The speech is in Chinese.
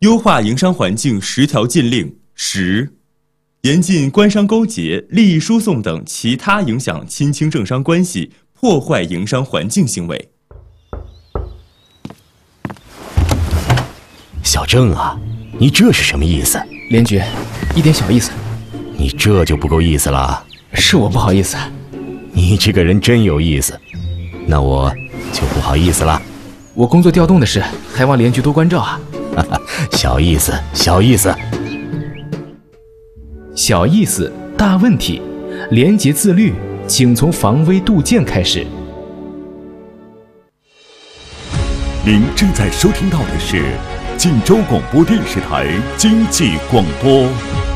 优化营商环境10条禁令10，严禁官商勾结、利益输送等其他影响亲清政商关系、破坏营商环境行为。 小郑啊，你这是什么意思？ 连局，一点小意思。 你这就不够意思了。 是我不好意思。 你这个人真有意思，那我就不好意思了。 我工作调动的事，还望连局多关照啊。 小意思，小意思。 小意思，大问题。廉洁自律，请从防微杜渐开始。 您正在收听到的是晋州广播电视台经济广播。